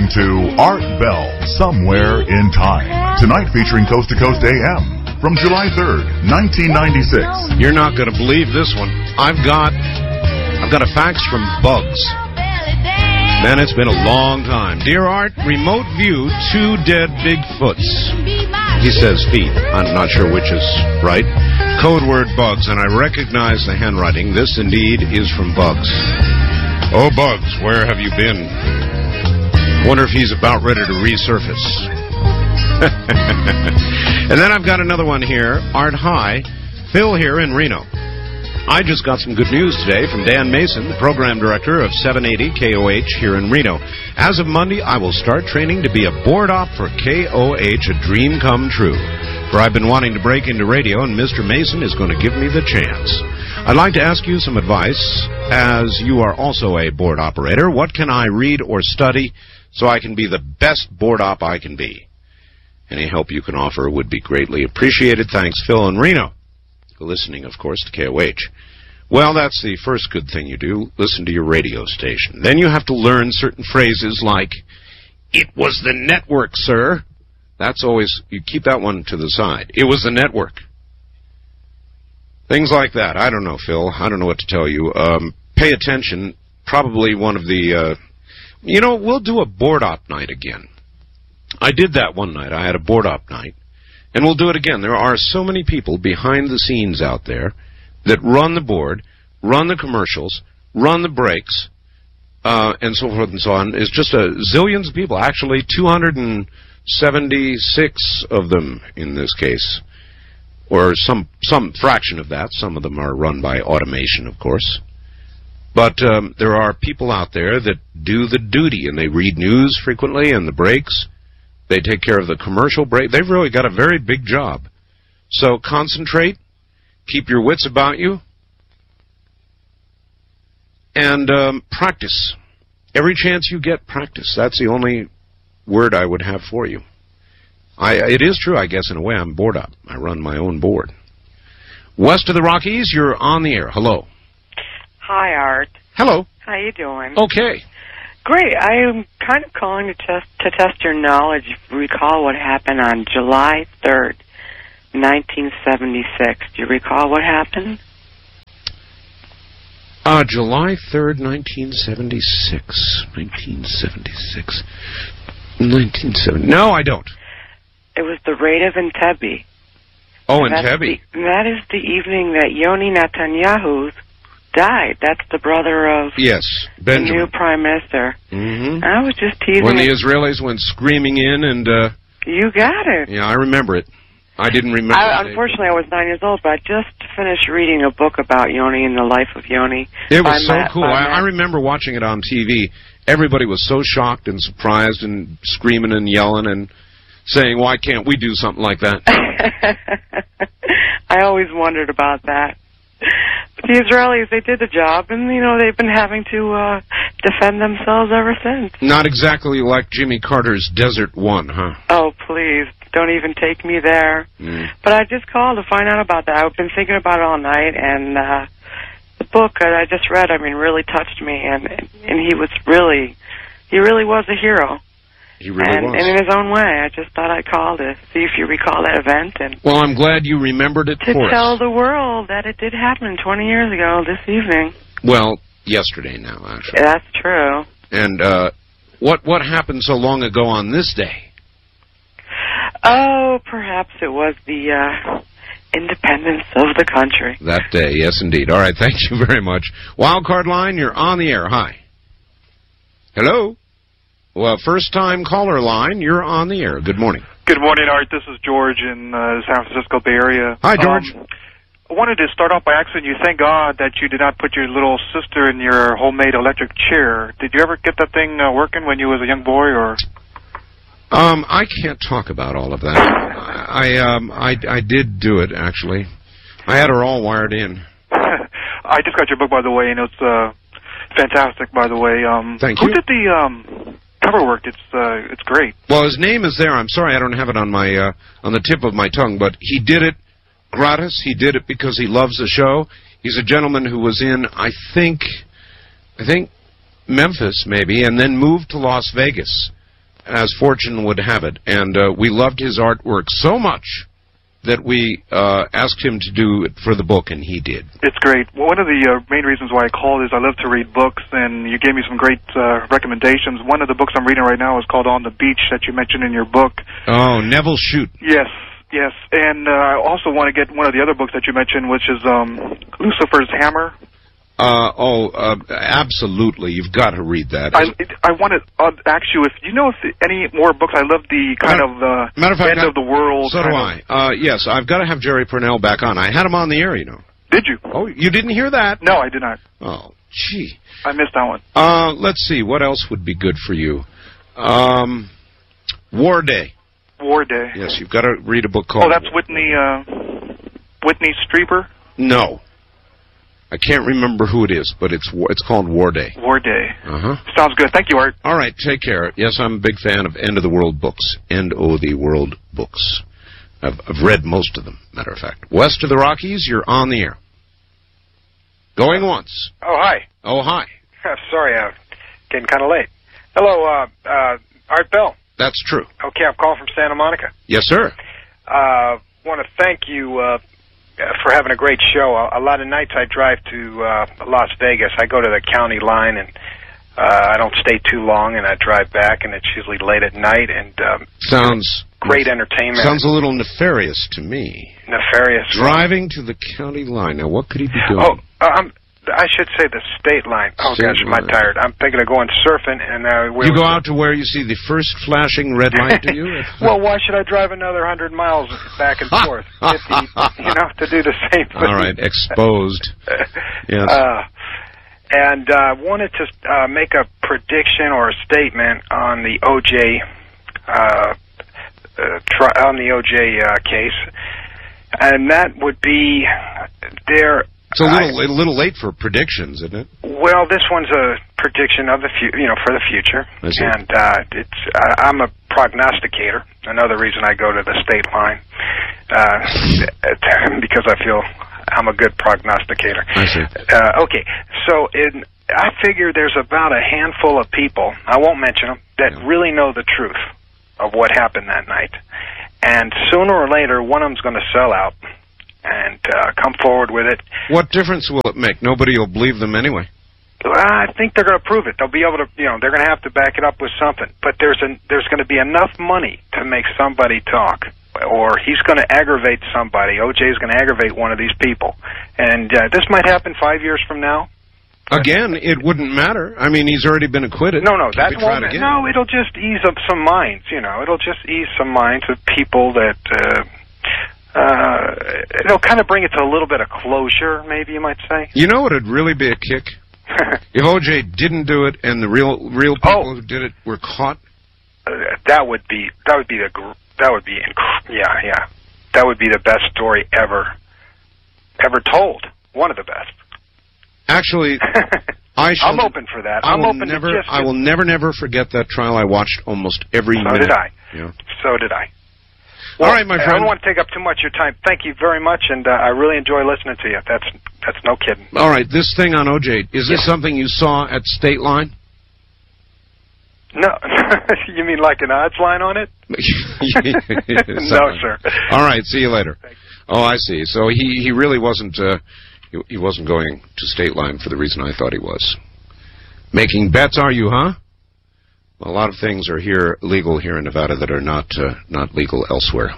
to Art Bell, Somewhere in Time. Tonight featuring Coast to Coast AM from July 3rd, 1996. You're not going to believe this one. I've got a fax from Bugs. Man, it's been a long time. Dear Art, remote view 2 dead Bigfoots. He says feet. I'm not sure which is right. Code word Bugs, and I recognize the handwriting. This indeed is from Bugs. Oh, Bugs, where have you been? Wonder if he's about ready to resurface. And then I've got another one here. Art, hi. Phil here in Reno. I just got some good news today from Dan Mason, the program director of 780 KOH here in Reno. As of Monday, I will start training to be a board op for KOH, a dream come true. For I've been wanting to break into radio, and Mr. Mason is going to give me the chance. I'd like to ask you some advice, as you are also a board operator. What can I read or study so I can be the best board op I can be? Any help you can offer would be greatly appreciated. Thanks, Phil in Reno. Listening, of course, to KOH. Well, that's the first good thing you do. Listen to your radio station. Then you have to learn certain phrases like, "It was the network, sir." That's always, you keep that one to the side. It was the network. Things like that. I don't know, Phil. I don't know what to tell you. Pay attention. Probably one of the, we'll do a board op night again. I did that one night. I had a board op night. And we'll do it again. There are so many people behind the scenes out there that run the board, run the commercials, run the breaks, and so forth and so on. It's just zillions of people. Actually, 276 of them in this case, or some fraction of that. Some of them are run by automation, of course. But there are people out there that do the duty, and they read news frequently and the breaks. They take care of the commercial break. They've really got a very big job. So concentrate, keep your wits about you, and practice. Every chance you get, practice. That's the only word I would have for you. It is true, I guess, in a way, I'm board op. I run my own board. West of the Rockies, you're on the air. Hello. Hi, Art. Hello. How you doing? Okay. Great. I am kind of calling to test your knowledge. If you recall what happened on July 3rd, 1976. Do you recall what happened? July 3rd, 1976. 1970. No, I don't. It was the raid of Entebbe. Oh, Entebbe. That is the evening that Yoni Netanyahu died. That's the brother of Benjamin, the new prime minister. Mm-hmm. I was just teasing. When the Israelis went screaming in and... you got it. Yeah, I remember it. I didn't remember unfortunately, I was 9 years old, but I just finished reading a book about Yoni and the life of Yoni. It was so cool. I remember watching it on TV. Everybody was so shocked and surprised and screaming and yelling and saying, why can't we do something like that? I always wondered about that. But the Israelis, they did the job, and, they've been having to defend themselves ever since. Not exactly like Jimmy Carter's Desert One, huh? Oh, please. Don't even take me there. But I just called to find out about that. I've been thinking about it all night, and the book that I just read, really touched me, and he really was a hero. He really was. And in his own way. I just thought I'd call to see if you recall that event. Well, I'm glad you remembered it for us. To tell the world that it did happen 20 years ago this evening. Well, yesterday now, actually. That's true. And what happened so long ago on this day? Oh, perhaps it was the independence of the country. That day, yes, indeed. All right, thank you very much. Wildcard line, you're on the air. Hi. Hello. Well, first-time caller line, you're on the air. Good morning. Good morning, Art. This is George in the San Francisco Bay Area. Hi, George. I wanted to start off by asking you, thank God that you did not put your little sister in your homemade electric chair. Did you ever get that thing working when you was a young boy, or...? I can't talk about all of that. I did do it, actually. I had her all wired in. I just got your book, by the way, and it's fantastic, by the way. Thank you. Who did the cover work? It's great. Well, his name is there. I'm sorry I don't have it on my on the tip of my tongue, but he did it gratis. He did it because he loves the show. He's a gentleman who was in, I think Memphis, maybe, and then moved to Las Vegas as fortune would have it, and we loved his artwork so much that we asked him to do it for the book, and he did. It's great. One of the main reasons why I called is I love to read books, and you gave me some great recommendations. One of the books I'm reading right now is called On the Beach that you mentioned in your book. Oh, Neville Shute. Yes. And I also want to get one of the other books that you mentioned, which is Lucifer's Hammer. Absolutely. You've got to read that. I want to ask you if you know if any more books. I love the kind of end of the world. So do I. Yes, I've got to have Jerry Purnell back on. I had him on the air, you know. Did you? Oh, you didn't hear that? No, I did not. Oh, gee. I missed that one. Let's see. What else would be good for you? War Day. War Day. Yes, you've got to read a book called... Oh, that's Whitney Strieber? No. I can't remember who it is, but it's called War Day. War Day. Uh-huh. Sounds good. Thank you, Art. All right, take care. Yes, I'm a big fan of End of the World books. End of the World books. I've read most of them, matter of fact. West of the Rockies, you're on the air. Going once. Oh, hi. Oh, hi. Sorry, I'm getting kind of late. Hello, Art Bell. That's true. Okay, I'm calling from Santa Monica. Yes, sir. Want to thank you for having a great show. A lot of nights I drive to Las Vegas. I go to the county line, and I don't stay too long, and I drive back, and it's usually late at night. And sounds great entertainment. Sounds a little nefarious to me. Nefarious. Driving to the county line. Now, what could he be doing? Oh, I should say the state line. Oh, gosh, am I tired. I'm thinking of going surfing. And you go out to where you see the first flashing red light, do you? Well, why should I drive another 100 miles back and forth? 50, to do the same thing. All right, exposed. Yes. And wanted to make a prediction or a statement on the OJ case, and that would be there. It's a little late for predictions, isn't it? Well, this one's a prediction of the for the future, and I'm a prognosticator. Another reason I go to the state line, because I feel I'm a good prognosticator. I see. Okay, so I figure there's about a handful of people, I won't mention them, that really know the truth of what happened that night, and sooner or later, one of them's going to sell out and come forward with it. What difference will it make? Nobody will believe them anyway. I think they're going to prove it. They'll be able to, they're going to have to back it up with something. But there's going to be enough money to make somebody talk, or he's going to aggravate somebody. OJ is going to aggravate one of these people, and this might happen 5 years from now. Again, it wouldn't matter. I mean, he's already been acquitted. No, that won't. No, it'll just ease up some minds. It'll just ease some minds of people that. It'll kind of bring it to a little bit of closure, maybe you might say. You know what would really be a kick? If OJ didn't do it and the real people who did it were caught. That would be the best story ever told. One of the best. Actually, I'm open for that. I will never forget that trial. I watched almost every minute. So did I. Yeah. So did I. Well, all right, my friend. I don't want to take up too much of your time. Thank you very much, and I really enjoy listening to you. That's no kidding. All right, this thing on OJ, is this something you saw at State Line? No. You mean like an odds line on it? No, sir. All right, see you later. Oh, I see. So he really wasn't he wasn't going to State Line for the reason I thought he was. Making bets, are you, huh? Well, a lot of things are legal here in Nevada that are not legal elsewhere.